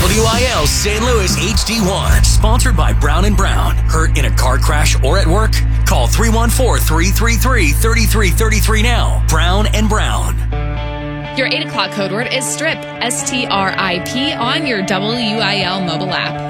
WIL St. Louis HD1. Sponsored by Brown & Brown. Hurt in a car crash or at work? Call 314-333-3333 now. Brown & Brown. Your 8 o'clock code word is STRIP, STRIP, on your WIL mobile app.